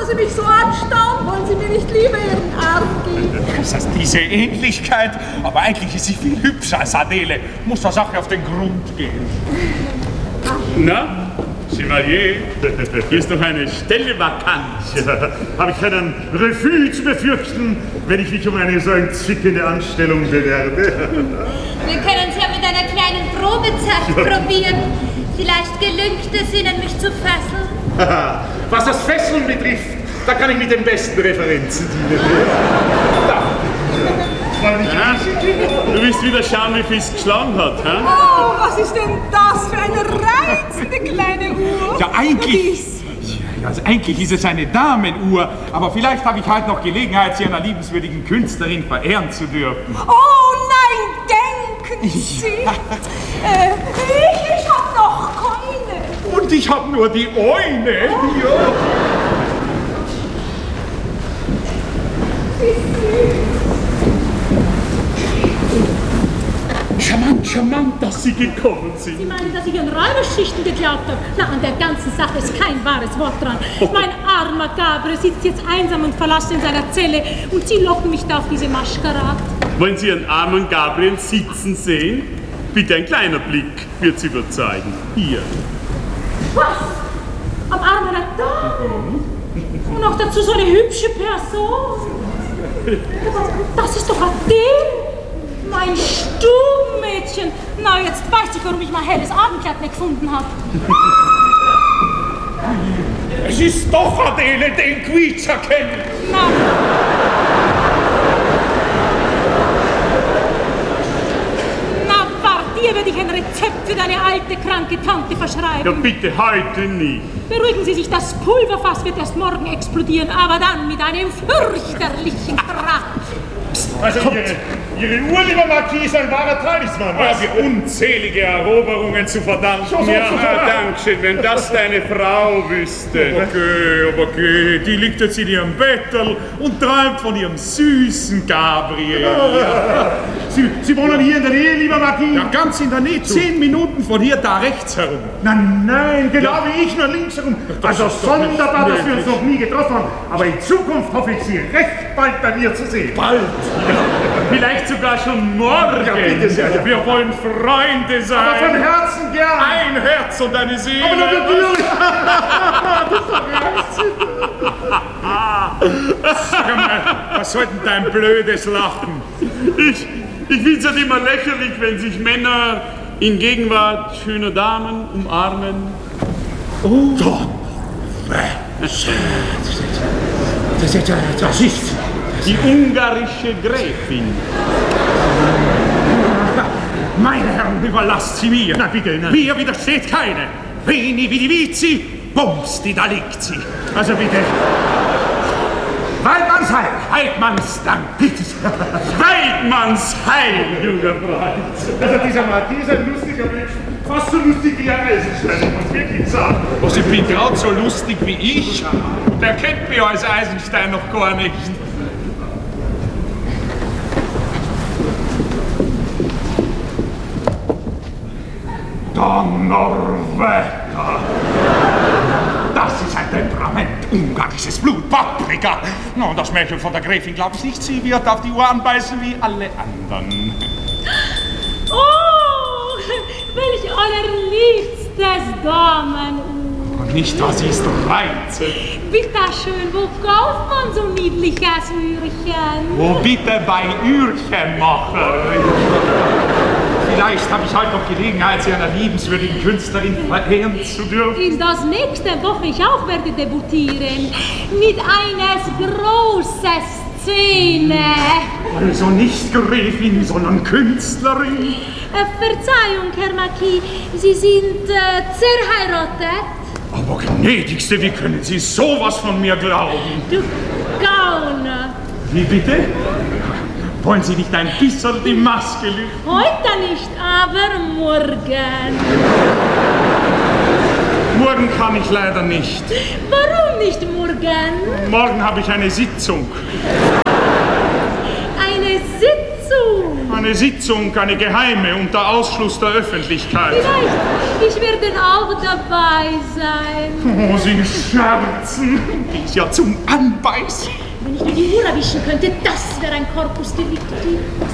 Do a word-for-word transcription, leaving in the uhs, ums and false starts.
Sie mich so anstaunen? Wollen Sie mir nicht lieber Ihren Arm geben? Das heißt, diese Ähnlichkeit, aber eigentlich ist sie viel hübscher als Adele. Muss der Sache auf den Grund gehen. Na, Chevalier, hier ist noch eine Stelle vakant. Ja, habe ich keinen Refus zu befürchten, wenn ich mich um eine so entzückende Anstellung bewerbe? Wir können es ja mit einer kleinen Probezeit probieren. Vielleicht gelüngt es Ihnen, mich zu fesseln. Was das Fesseln betrifft, da kann ich mit den besten Referenzen dienen. Ja, du willst wieder schauen, wie viel es geschlagen hat, hä? Oh, was ist denn das für eine reizende kleine Uhr? Ja, eigentlich... Ja, also eigentlich ist es eine Damenuhr, aber vielleicht habe ich heute noch Gelegenheit, sie einer liebenswürdigen Künstlerin verehren zu dürfen. Oh nein, denken Sie! äh, ich ich habe noch keine. Und ich habe nur die eine. Oh. Ja. Charmant, charmant, dass Sie gekommen sind. Sie meinen, dass ich Ihren Räuberschichten geglaubt habe? Na, an der ganzen Sache ist kein wahres Wort dran. Mein armer Gabriel sitzt jetzt einsam und verlassen in seiner Zelle und Sie locken mich da auf diese Maskerade. Wollen Sie Ihren armen Gabriel sitzen sehen? Bitte ein kleiner Blick wird Sie überzeugen. Hier. Was? Am Arm einer Dame? Und noch dazu so eine hübsche Person? Das ist doch Adele! Mein Stubenmädchen! Na, jetzt weiß ich, warum ich mein helles Abendkleid nicht gefunden habe. Es ist doch Adele, den Quietscher kennen. Na. Na, wart, dir werde ich ein Rezept für deine alte, kranke Tante verschreiben. Ja, bitte, heute nicht. Beruhigen Sie sich, das Pulverfass wird erst morgen explodieren, aber dann mit einem fürchterlichen Krach. Also Ihre, Ihre Uhr, lieber Marquis, ist ein wahrer Talisman. Was für unzählige Eroberungen zu verdanken. So, so, ja, so, so. Dankeschön, wenn das deine Frau wüsste. Okay, aber okay, die liegt jetzt in ihrem Bettel und träumt von ihrem süßen Gabriel. Ja. Sie, Sie wohnen hier in der Nähe, lieber Marquis? Ja, ganz in der Nähe, zehn Minuten von hier da rechts herum. Nein, nein, genau ja. Wie ich, nur links herum. Also sonderbar, dass wir uns noch nie getroffen haben. Aber in Zukunft hoffe ich, Sie recht bald bei mir zu sehen. Bald? Ja. Vielleicht sogar schon morgen. Ja, bitte sehr. Ja. Wir wollen Freunde sein. Aber von Herzen gern. Ein Herz und eine Seele. Aber natürlich. Sag mal, was soll denn dein blödes Lachen? Ich, ich finde es halt immer lächerlich, wenn sich Männer in Gegenwart schöner Damen umarmen. Oh. Das, das, das, das ist... Die ungarische Gräfin. Meine Herren, überlasst sie mir. Na bitte, nein. Mir widersteht keine. Veni, vidi, vici, bumsti, da liegt sie. Also bitte. Weidmannsheil. Weidmannsdank. Bitte. Weidmannsheil, junger Freund. Also dieser Marquis ist ein lustiger Mensch. Fast so lustig wie ein Eisenstein, muss wirklich sagen. Was, ich bin gerade so lustig wie ich? Der kennt mich als Eisenstein noch gar nicht. Donnerwetter! Das ist ein Temperament, ungarisches Blut, Paprika. No, das Mädchen von der Gräfin glaubt ich nicht, sie wird auf die Uhr anbeißen wie alle anderen. Oh, welch allerliebstes Damenuhr. Und nicht, was ist reizend. Bitteschön, wo kauft man so niedliches Uhrchen? Wo bitte bei Uhrchenmacher? Vielleicht habe ich heute noch Gelegenheit, Sie einer liebenswürdigen Künstlerin verehren zu dürfen. In das nächste Woche ich auch werde debütieren. Mit einer großen Szene. Also nicht Gräfin, sondern Künstlerin. Äh, Verzeihung, Herr Marquis, Sie sind äh, zerheiratet? Aber gnädigste, wie können Sie sowas von mir glauben? Du Gauner. Wie bitte? Wollen Sie nicht ein bisschen die Maske lüften? Heute nicht, aber morgen. Morgen kann ich leider nicht. Warum nicht morgen? Morgen habe ich eine Sitzung. Eine Sitzung? Sitzung. Eine Sitzung, eine geheime, unter Ausschluss der Öffentlichkeit. Vielleicht, ich werde auch dabei sein. Oh, Sie scherzen. Die ist ja zum Anbeißen. Wenn ich nur die Uhr erwischen könnte, das wäre ein Corpus Delicti.